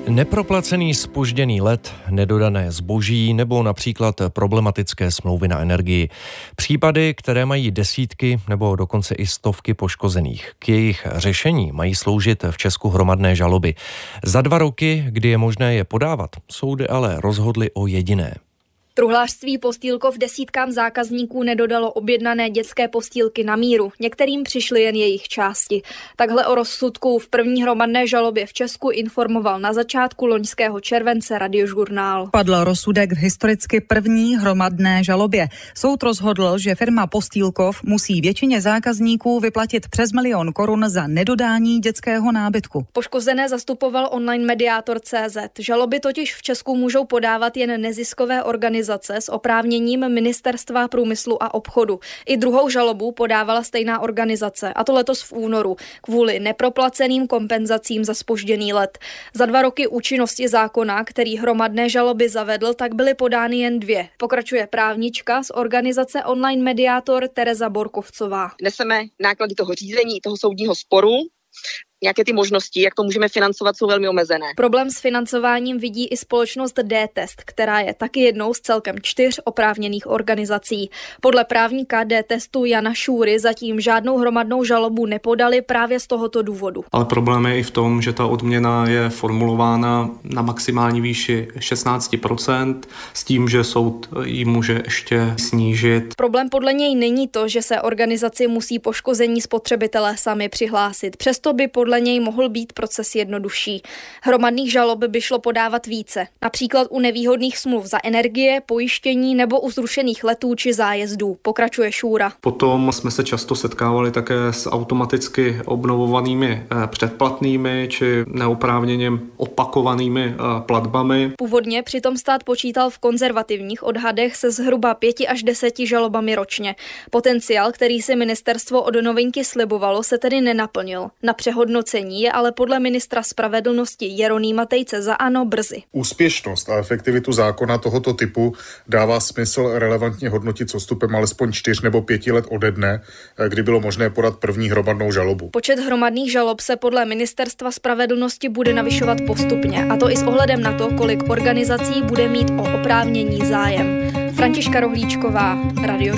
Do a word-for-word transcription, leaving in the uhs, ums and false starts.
Neproplacený zpožděný let, nedodané zboží nebo například problematické smlouvy na energii. Případy, které mají desítky nebo dokonce i stovky poškozených. K jejich řešení mají sloužit v Česku hromadné žaloby. Za dva roky, kdy je možné je podávat, soudy ale rozhodly o jediné. Truhlářství Postýlkov desítkám zákazníků nedodalo objednané dětské postýlky na míru. Některým přišly jen jejich části. Takhle o rozsudku v první hromadné žalobě v Česku informoval na začátku loňského července Radiožurnál. Padl rozsudek v historicky první hromadné žalobě. Soud rozhodl, že firma Postýlkov musí většině zákazníků vyplatit přes milion korun za nedodání dětského nábytku. Poškozené zastupoval online mediátor tečka cé zet. Žaloby totiž v Česku můžou podávat jen neziskové organizace s oprávněním Ministerstva průmyslu a obchodu. I druhou žalobu podávala stejná organizace, a to letos v únoru, kvůli neproplaceným kompenzacím za zpožděný let. Za dva roky účinnosti zákona, který hromadné žaloby zavedl, tak byly podány jen dvě. Pokračuje právnička z organizace Online Mediátor Tereza Borkovcová. Neseme náklady toho řízení, toho soudního sporu. Nějaké ty možnosti, jak to můžeme financovat, jsou velmi omezené. Problém s financováním vidí i společnost D-Test, která je taky jednou z celkem čtyř oprávněných organizací. Podle právníka D-Testu Jana Šúry zatím žádnou hromadnou žalobu nepodali právě z tohoto důvodu. Ale problém je i v tom, že ta odměna je formulována na maximální výši šestnáct procent s tím, že soud ji může ještě snížit. Problém podle něj není to, že se organizaci musí poškození spotřebitelé sami přihlásit. Přesto by podle něj mohl být proces jednodušší. Hromadných žalob by šlo podávat více, například u nevýhodných smluv za energie, pojištění nebo u zrušených letů či zájezdů, pokračuje Šúra. Potom jsme se často setkávali také s automaticky obnovovanými předplatnými či neoprávněně opakovanými platbami. Původně přitom stát počítal v konzervativních odhadech se zhruba pěti až deseti žalobami ročně. Potenciál, který si ministerstvo od novinky slibovalo, se tedy nenaplnil. Na přehodnocení je ale podle ministra spravedlnosti Jeronýma Tejce za ANO brzy. Úspěšnost a efektivitu zákona tohoto typu dává smysl relevantně hodnotit s odstupem alespoň čtyř nebo pěti let ode dne, kdy bylo možné podat první hromadnou žalobu. Počet hromadných žalob se podle ministerstva spravedlnosti bude navyšovat postupně, a to i s ohledem na to, kolik organizací bude mít o oprávnění zájem. Františka Rohlíčková, Radio